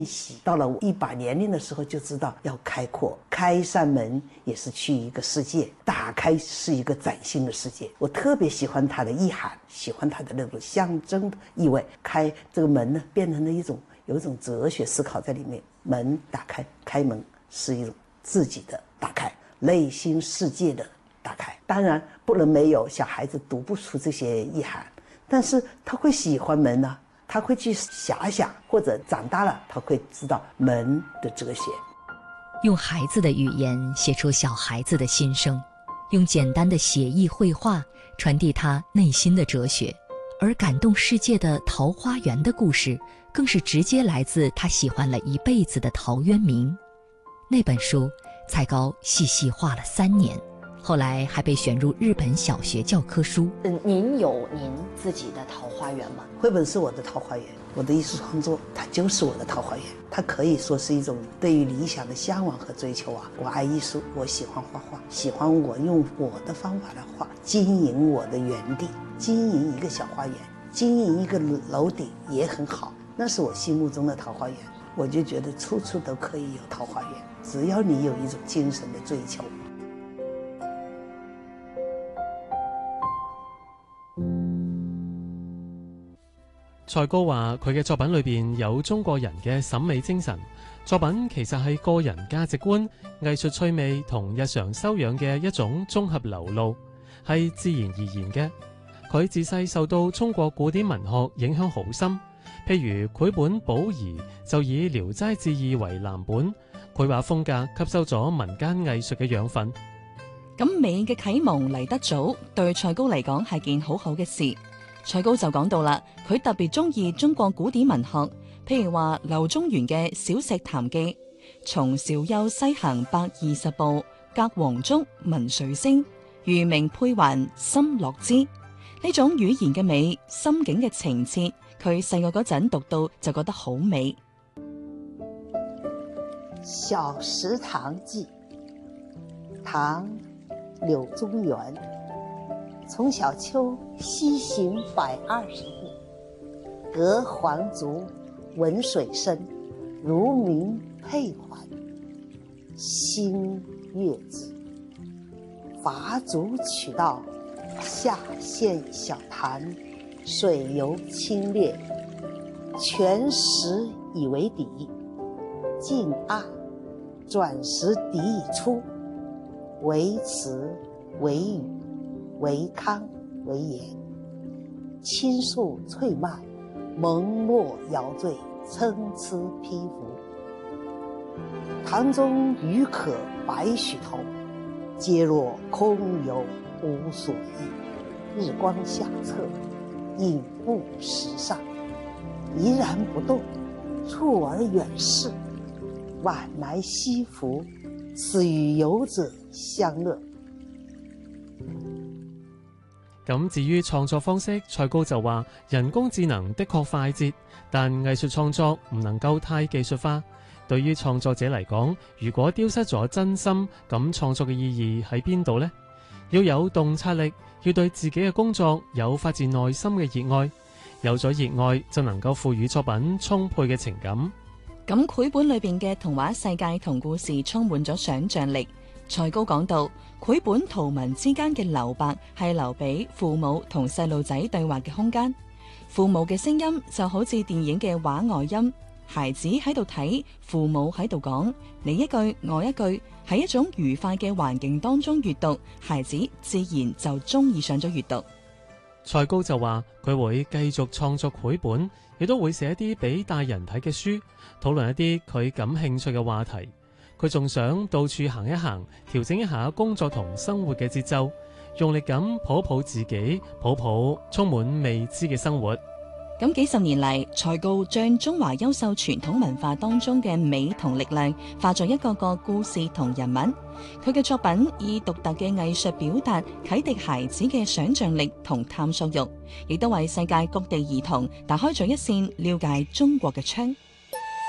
到了一把年龄的时候，就知道要开阔，开一扇门也是去一个世界，打开是一个崭新的世界。我特别喜欢它的意涵，喜欢它的那种象征的意味。开这个门呢，变成了有一种哲学思考在里面。门打开，开门是一种自己的打开，内心世界的打开。当然不能没有，小孩子读不出这些意涵，但是他会喜欢门呢，他会去遐想，或者长大了他会知道门的哲学。 用孩子的语言写出小孩子的心声，用简单的写意绘画传递他内心的哲学。而感动世界的《桃花源》的故事，更是直接来自他喜欢了一辈子的陶渊明。那本书蔡高细细画了3年，后来还被选入日本小学教科书。 您有您自己的桃花源吗？ 绘本是我的桃花源，我的艺术创作它就是我的桃花源，它可以说是一种对于理想的向往和追求啊。我爱艺术，我喜欢画画，喜欢我用我的方法来画，经营我的园地，经营一个小花园，经营一个楼顶也很好，那是我心目中的桃花源。我就觉得处处都可以有桃花源，只要你有一种精神的追求。 蔡高話佢嘅作品裏邊有中國人嘅審美精神，作品其實係個人價值觀、藝術趣味同日常修養嘅一種綜合流露，係自然而然嘅。佢自細受到中國古典文學影響好深，譬如繪本《寶兒》就以《聊齋志異》為藍本，繪畫風格吸收咗民間藝術嘅養分。 咁美嘅啟蒙嚟得早，對蔡高嚟講係件好好嘅事。蔡高就講到啦，佢特別中意中國古典文學，譬如話劉宗元嘅《小石潭記》，從韶丘西行120步，隔黃竹聞水聲，魚鳴佩環心樂之。呢種語言嘅美，心境嘅情切，佢細個嗰陣讀到就覺得好美。 《小石潭記》，唐，柳宗元。從小丘西行120步，隔黃竹聞水聲，如鳴佩環，心悅之。伐竹取道，下陷小潭，水尤清冽，泉石以為底，近岸轉石底以出，為池為宇，為康為岩，青樹翠蔓，蒙墨搖醉，參差披拂。塘中魚可百許頭，皆若空有無所依。日光下澈，影布石上，怡然不動，觸而遠視，晚來西拂，此與遊者相樂。 咁至於創作方式，蔡高就話人工智能的確快捷，但藝術創作唔能夠太技術化。對於創作者嚟講，如果丟失咗真心，咁創作嘅意義喺邊度呢？要有洞察力，要對自己嘅工作有發自內心嘅熱愛，有咗熱愛就能夠賦予作品充沛嘅情感。 咁繪本裏邊嘅童話世界同故事充滿咗想像力。蔡高講到，繪本圖文之間嘅留白係留俾父母同細路仔對話嘅空間。父母嘅聲音就好似電影嘅畫外音，孩子喺度睇，父母喺度講，你一句我一句，喺一種愉快嘅環境當中閱讀，孩子自然就中意上咗閱讀。 蔡高就話佢會繼續創作繪本，亦都會寫一啲俾大人睇嘅書，討論一啲佢感興趣嘅話題。佢仲想到處行一行，調整一下工作同生活嘅節奏，用力咁抱抱自己，抱抱充滿未知嘅生活。 咁幾十年嚟，蔡高將中華優秀傳統文化當中嘅美同力量化作一個個故事同人物。佢嘅作品以獨特嘅藝術表達啟迪孩子嘅想像力同探索欲，亦都為世界各地兒童打開咗一扇了解中國嘅窗。